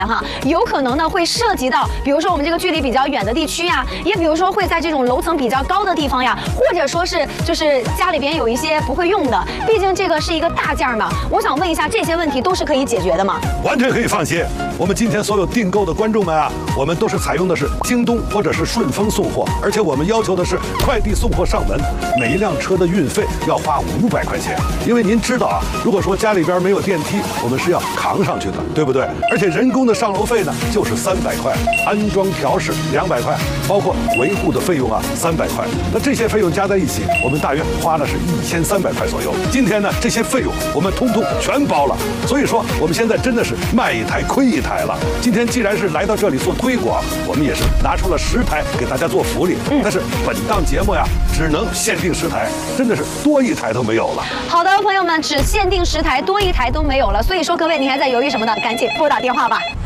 哈，有可能呢会涉及到，比如说我们这个距离比较远的地区呀，也比如说会在这种楼层比较高的地方呀，或者说是就是家里边有一些不会用的，毕竟这个是一个大件嘛。我想问一下，这些问题都是可以解决的吗？ 完全可以放心。我们今天所有订购的观众们啊，我们都是采用的是京东或者是顺丰送货，而且我们要求的是快递送货上门，每一辆车的运费要花500块钱。因为您知道啊，如果说家里边没有电梯，我们是要扛上去的，对不对？而且人工的上楼费呢，就是300块，安装调试200块，包括维护的费用啊300块。那这些费用加在一起，我们大约花了是1300块左右。今天呢，这些费用我们通通全包了，所以说我们现在真的是卖一台亏一台了。今天既然是来到这里做推广，我们也是拿出了10台给大家做福利。但是本档节目呀，只能限定10台，真的是多一台都没有了。 好的，朋友们，只限定10台，多一台都没有了。所以说，各位，你还在犹豫什么呢？赶紧拨打电话吧。